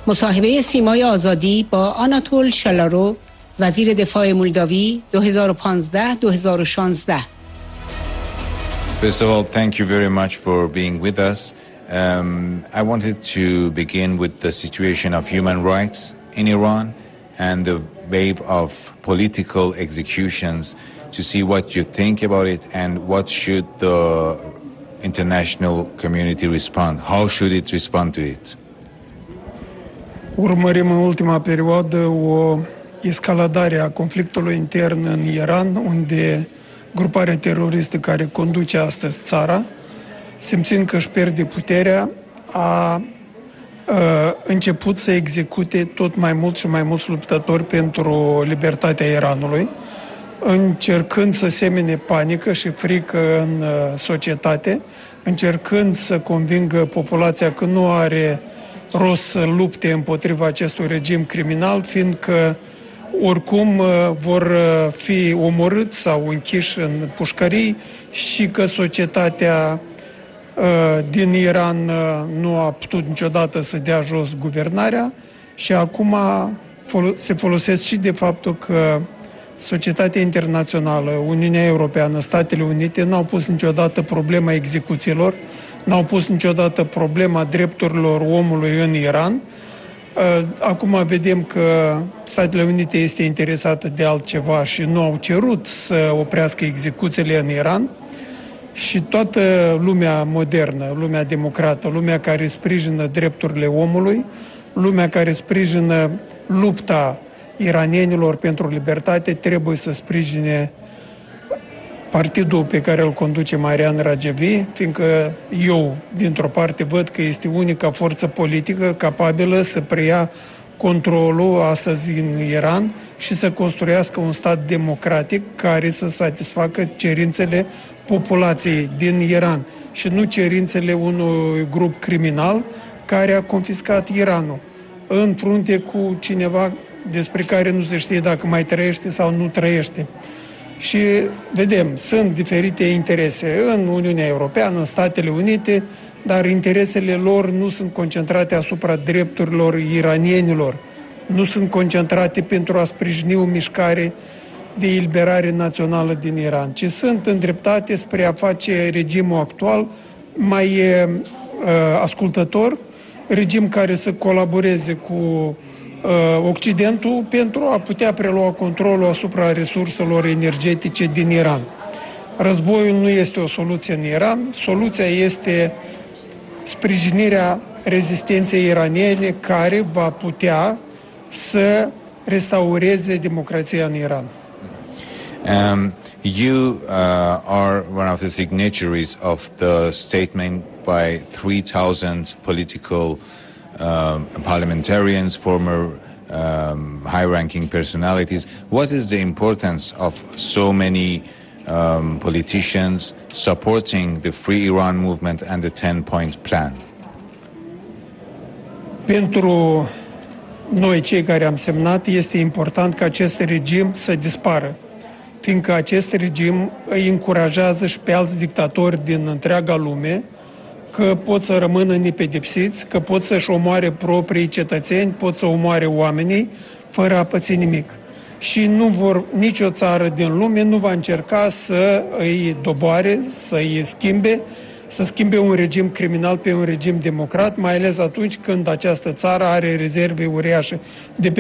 مصاحبه سیمای آزادی با آناتول شالارو وزیر دفاع مولداوی 2015-2016. First of all, thank you very much for being with us. I wanted to begin with the situation of human rights in Iran and the wave of political executions to see what you think about it and what should the international community respond. How should it respond to it? Urmărim în ultima perioadă o escaladare a conflictului intern în Iran, unde gruparea teroristă care conduce astăzi țara, simțind că își pierde puterea, a început să execute tot mai mult și mai mulți luptători pentru libertatea Iranului, încercând să semene panică și frică în societate, încercând să convingă populația că nu are rost să lupte împotriva acestui regim criminal, fiindcă oricum vor fi omorâți sau închiși în pușcării și că societatea din Iran nu a putut niciodată să dea jos guvernarea și acum se folosesc și de faptul că societatea internațională, Uniunea Europeană, Statele Unite n-au pus niciodată problema execuțiilor, n-au pus niciodată problema drepturilor omului în Iran. Acum vedem că Statele Unite este interesată de altceva și nu au cerut să oprească execuțiile în Iran. Și toată lumea modernă, lumea democrată, lumea care sprijină drepturile omului, lumea care sprijină lupta iranienilor pentru libertate, trebuie să sprijine partidul pe care îl conduce Marian Rajavi, fiindcă eu, dintr-o parte, văd că este unica forță politică capabilă să preia controlul astăzi în Iran și să construiască un stat democratic care să satisfacă cerințele populației din Iran și nu cerințele unui grup criminal care a confiscat Iranul în frunte cu cineva despre care nu se știe dacă mai trăiește sau nu trăiește. Și vedem, sunt diferite interese în Uniunea Europeană, în Statele Unite, dar interesele lor nu sunt concentrate asupra drepturilor iranienilor, nu sunt concentrate pentru a sprijini o mișcare de eliberare națională din Iran, ci sunt îndreptate spre a face regimul actual mai ascultător, regim care să colaboreze cu Occidentul pentru a putea prelua controlul asupra resurselor energetice din Iran. Războiul nu este o soluție în Iran, soluția este sprijinirea rezistenței iraniene care va putea să restaureze democrația în Iran. You are one of the signatories of the statement by 3,000 political parliamentarians, former high-ranking personalities. What is the importance of so many politicians supporting the Free Iran movement and the 10-point plan? Pentru noi, cei care am semnat, este important ca acest regim să dispară, fiindcă acest regim îi încurajează și pe alți dictatori din întreaga lume că pot să rămână nepedepsiți, că pot să-și omoare proprii cetățeni, pot să omoare oamenii fără a păți nimic. Și nicio țară din lume nu va încerca să îi doboare, să schimbe un regim criminal pe un regim democrat, mai ales atunci când această țară are rezerve uriașe de